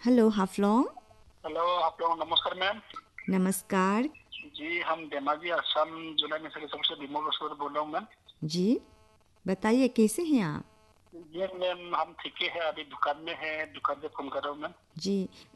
Hello Haflong. Hello, आप लोग नमस्कार मैम। नमस्कार। जी, हम धेमाजी असम जिला में से सबसे डिमोग से बोल रहा हूँ मैम। जी बताइए कैसे हैं आप? ये मैम हम ठीक है, अभी दुकान में है, दुकान से फोन कर रहा हूँ मैम। जी